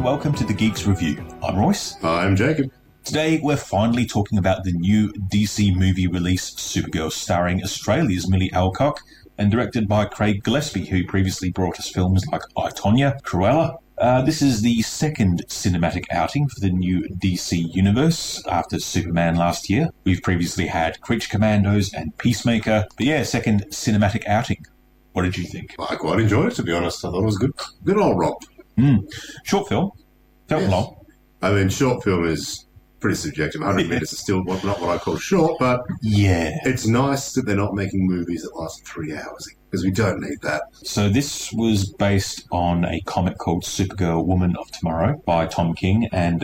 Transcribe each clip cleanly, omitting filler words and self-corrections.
welcome to The Geeks Review. I'm Royce. I'm Jacob. Today we're finally talking about the new DC movie release, Supergirl, starring Australia's Millie Alcock and directed by Craig Gillespie, who previously brought us films like I, Tonya, Cruella. This is the second cinematic outing for the new DC universe after Superman last year. We've previously had Creature Commandos and Peacemaker, but yeah, second cinematic outing. What did you think? I quite enjoyed it, to be honest. I thought it was good. Good old romp. Short film. Felt long. I mean, short film is pretty subjective. 100 minutes is still not what I call short, but yeah, it's nice that they're not making movies that last 3 hours, because we don't need that. So this was based on a comic called Supergirl, Woman of Tomorrow by Tom King and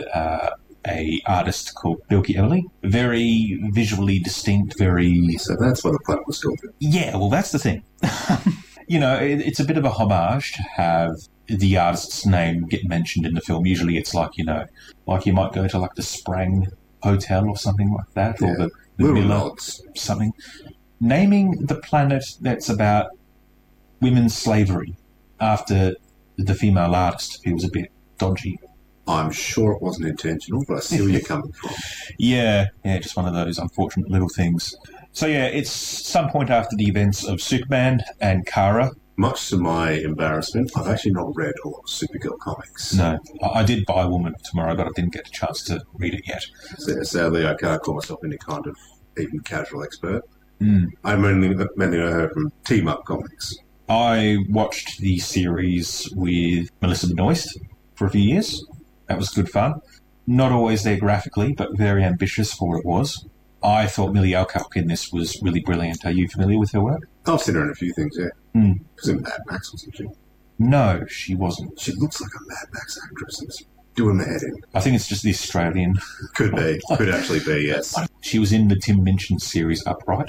a artist called Bilky Eberle. Very visually distinct, very... So that's what the planet was talking. Yeah, well, that's the thing. You know, it's a bit of a homage to have the artist's name get mentioned in the film. Usually it's like, you know, like you might go to like the Sprang Hotel or something like that, or the little Miller nods. something. Naming the planet that's about women's slavery after the female artist who was a bit dodgy. I'm sure it wasn't intentional, but I see where you're coming from. Yeah, just one of those unfortunate little things. So yeah, it's some point after the events of Superman and Kara. Much to my embarrassment, I've actually not read a lot of Supergirl comics. No, I did buy Woman of Tomorrow, but I didn't get a chance to read it yet. So, sadly, I can't call myself any kind of even casual expert. I mainly know her from Team Up comics. I watched the series with Melissa Benoist for a few years. That was good fun. Not always there graphically, but very ambitious for what it was. I thought Millie Alcock in this was really brilliant. Are you familiar with her work? I've seen her in a few things, yeah. She was in Mad Max, wasn't she? No, she wasn't. She looks like a Mad Max actress. It's doing my head in. I think it's just the Australian. Could be. Could actually be, yes. She was in the Tim Minchin series Upright.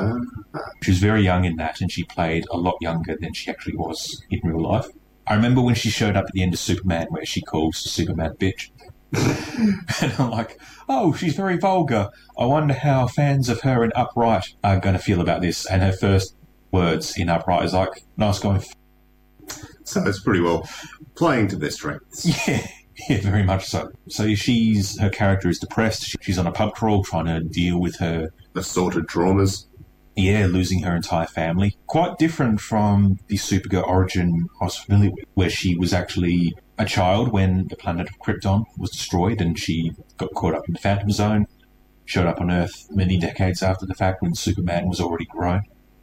She was very young in that, and she played a lot younger than she actually was in real life. I remember when she showed up at the end of Superman, where she calls Superman bitch. And I'm like, oh, she's very vulgar. I wonder how fans of her in Upright are going to feel about this. And her first words in Upright is like, nice going. So it's pretty well playing to their strengths. Yeah, very much so. So her character is depressed. She's on a pub crawl trying to deal with her assorted traumas. Yeah, losing her entire family. Quite different from the Supergirl origin I was familiar with, where she was actually a child when the planet of Krypton was destroyed and she got caught up in the Phantom Zone, showed up on Earth many decades after the fact when Superman was already grown.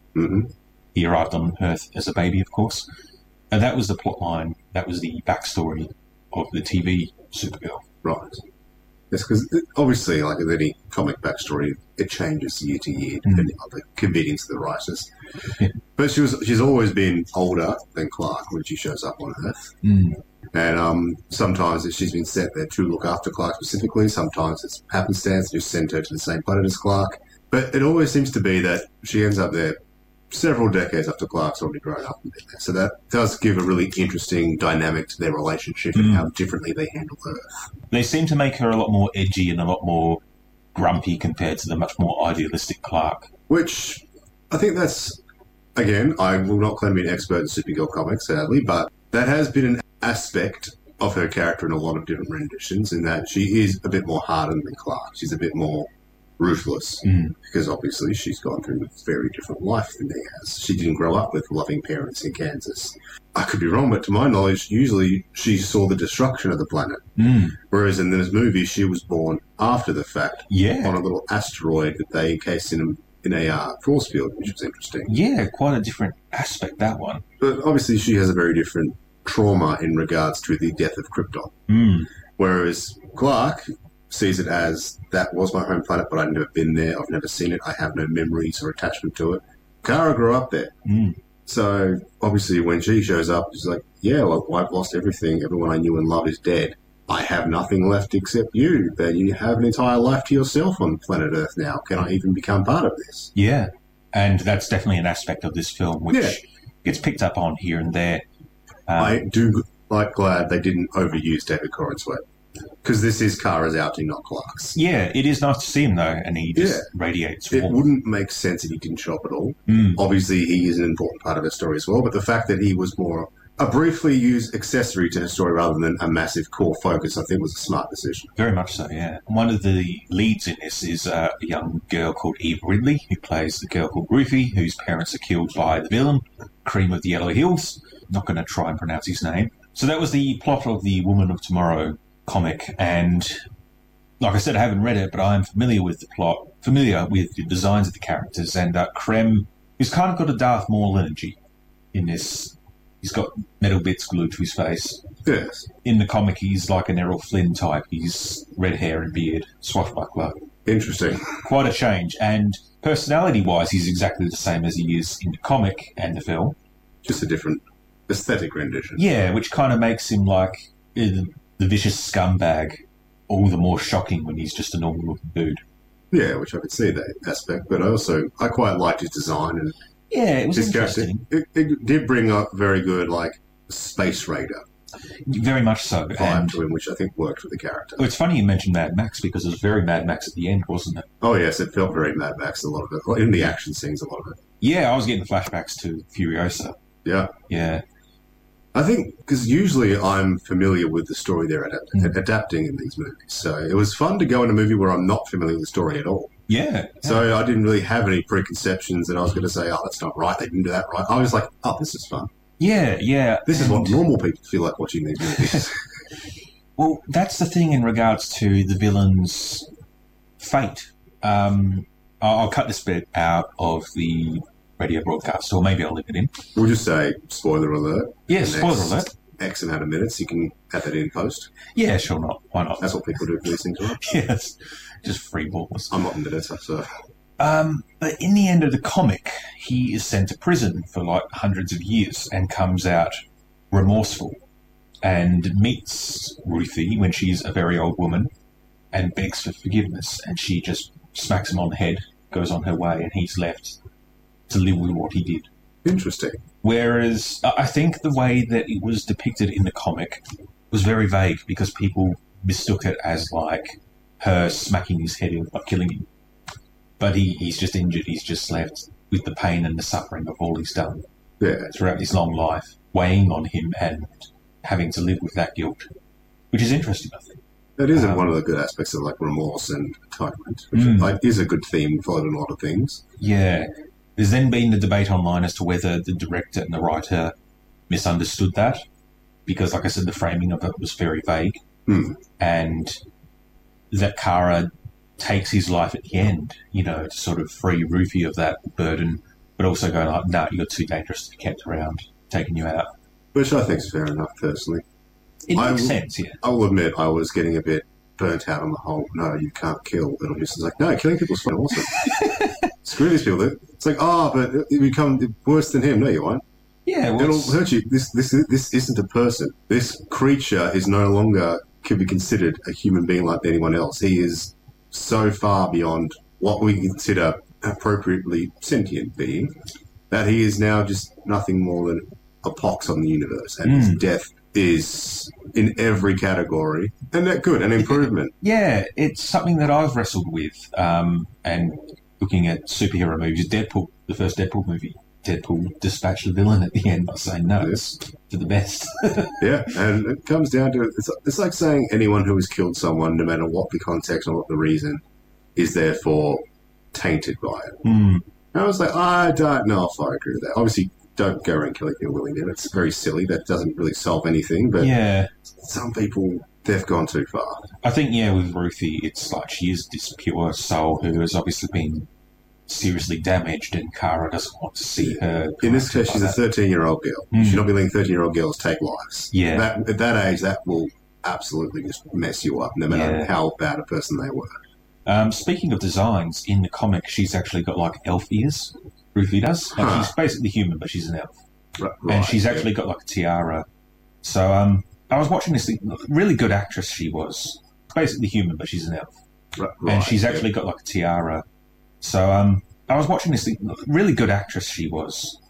He arrived on Earth as a baby, of course. And that was the plot line, that was the backstory of the TV Supergirl. Right. Yes, because obviously, like with any comic backstory, it changes year to year depending on the convenience of the writers. But she's always been older than Clark when she shows up on Earth. And sometimes she's been sent there to look after Clark specifically. Sometimes it's happenstance, just sent her to the same planet as Clark. But it always seems to be that she ends up there several decades after Clark's already grown up and been there. So that does give a really interesting dynamic to their relationship and how differently they handle Earth. They seem to make her a lot more edgy and a lot more grumpy compared to the much more idealistic Clark. Which, I think that's, again, I will not claim to be an expert in Supergirl comics, sadly, but that has been an aspect of her character in a lot of different renditions, in that she is a bit more hardened than Clark. She's a bit more ruthless, because obviously she's gone through a very different life than he has. She didn't grow up with loving parents in Kansas. I could be wrong, but to my knowledge, usually she saw the destruction of the planet. Whereas in this movie, she was born after the fact on a little asteroid that they encased in a force field, which was interesting. Yeah, quite a different aspect, that one. But obviously she has a very different trauma in regards to the death of Krypton. Whereas Clark sees it as, that was my home planet, but I've never been there, I've never seen it, I have no memories or attachment to it. Kara grew up there. So, obviously, when she shows up, she's like, yeah, well, I've lost everything, everyone I knew and loved is dead. I have nothing left except you, but you have an entire life to yourself on planet Earth now. Can I even become part of this? Yeah, and that's definitely an aspect of this film which gets picked up on here and there. I do glad they didn't overuse David Corenswet. Because this is Kara's outing, not Clark's. Yeah, it is nice to see him, though, and he just radiates warmth. It wouldn't make sense if he didn't show up at all. Obviously, he is an important part of the story as well, but the fact that he was more a briefly used accessory to her story rather than a massive core focus, I think was a smart decision. Very much so, yeah. One of the leads in this is a young girl called Eve Ridley, who plays the girl called Ruthie, whose parents are killed by the villain, Cream of the Yellow Hills. Not going to try and pronounce his name. So that was the plot of the Woman of Tomorrow comic, and like I said, I haven't read it, but I'm familiar with the plot, familiar with the designs of the characters, and Krem, who's kind of got a Darth Maul energy in this. He's got metal bits glued to his face. Yes. In the comic, he's like an Errol Flynn type. He's red hair and beard, swashbuckler. Interesting. Quite a change. And personality-wise, he's exactly the same as he is in the comic and the film. Just a different aesthetic rendition. Yeah, which kind of makes him like the vicious scumbag all the more shocking when he's just a normal-looking dude. Yeah, which I could see that aspect. But I quite liked his design and yeah, it was his interesting. It did bring up very good, like, Space Raider very much so. vibe to him, which I think worked for the character. It's funny you mentioned Mad Max because it was very Mad Max at the end, wasn't it? Oh, yes, it felt very Mad Max, a lot of it. Well, in the action scenes, a lot of it. Yeah, I was getting flashbacks to Furiosa. Yeah. Yeah. I think, because usually I'm familiar with the story they're adapting in these movies. So it was fun to go in a movie where I'm not familiar with the story at all. Yeah. So I didn't really have any preconceptions that I was going to say, oh, that's not right, they didn't do that right. I was like, oh, this is fun. Yeah, yeah. This is what normal people feel like watching these movies. Well, that's the thing in regards to the villain's fate. I'll cut this bit out of the radio broadcast, or maybe I'll leave it in. We'll just say, spoiler alert. Yeah, spoiler alert. X amount of minutes, you can add that in post. Yeah, sure not. Why not? That's what people do for these things, right? Yes, just free balls. I'm not an editor, so... But in the end of the comic, he is sent to prison for like hundreds of years and comes out remorseful and meets Ruthie when she's a very old woman and begs for forgiveness, and she just smacks him on the head, goes on her way, and he's left to live with what he did. Interesting. Whereas I think the way that it was depicted in the comic was very vague because people mistook it as like her smacking his head in, like killing him. But he's just injured. He's just left with the pain and the suffering of all he's done throughout his long life, weighing on him and having to live with that guilt, which is interesting, I think. That is one of the good aspects of like remorse and atonement, which is a good theme followed in a lot of things. Yeah. There's then been the debate online as to whether the director and the writer misunderstood that, because, like I said, the framing of it was very vague, and that Kara takes his life at the end, you know, to sort of free Ruthie of that burden, but also go like, no, you're too dangerous to be kept around, taking you out. Which I think is fair enough, personally. It makes sense, yeah. I will admit I was getting a bit burnt out on the whole, no, you can't kill. And I'm just like, no, killing people's fun, awesome. Screw these people. It's like, but you become worse than him. No, you won't. Yeah, well, it'll hurt you. This isn't a person. This creature is no longer could be considered a human being like anyone else. He is so far beyond what we consider appropriately sentient being that he is now just nothing more than a pox on the universe, and his death is in every category, and that good, an improvement. Yeah, it's something that I've wrestled with, and looking at superhero movies, Deadpool, the first Deadpool movie, Deadpool dispatched the villain at the end by saying no, it's for the best. Yeah, and it comes down to, it's like saying anyone who has killed someone, no matter what the context or what the reason, is therefore tainted by it. And I was like, I don't know if I agree with that. Obviously, don't go around killing people willy-nilly. It's very silly. That doesn't really solve anything, but some people, they've gone too far. I think, with Ruthie, it's like she is this pure soul who has obviously been seriously damaged, and Kara doesn't want to see her. In this case, she's a 13-year-old girl. You should not be letting 13-year-old girls take lives. Yeah. At that age, that will absolutely just mess you up, no matter how bad a person they were. Speaking of designs, in the comic, she's actually got like elf ears. Ruthie does. Like, she's basically human, but she's an elf. Right, and she's actually got like a tiara. So I was watching this thing. Really good actress she was. Basically human, but she's an elf. Right, and she's actually got like a tiara. So I was watching this thing. Really good actress she was.